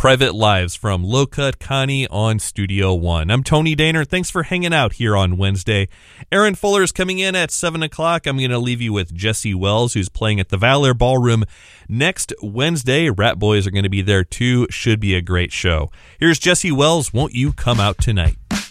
Private Lives from Low Cut Connie on Studio One. I'm Tony Daner. Thanks for hanging out here on Wednesday. Aaron Fuller is coming in at 7 o'clock. I'm going to leave you with Jesse Wells, who's playing at the Valor Ballroom next Wednesday. Rat Boys are going to be there too. Should be a great show. Here's Jesse Wells, Won't You Come Out Tonight?